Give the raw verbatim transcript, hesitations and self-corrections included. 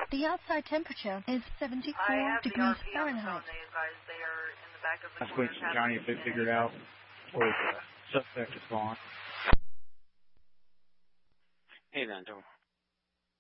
The outside temperature is seventy-four degrees Fahrenheit. That's Quincy County if they figured out where the suspect is gone. Hey, Vento.